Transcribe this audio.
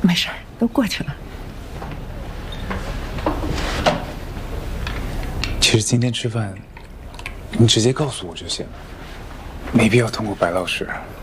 没事儿，都过去了。 其实今天吃饭，你直接告诉我就行了，没必要通过白老师。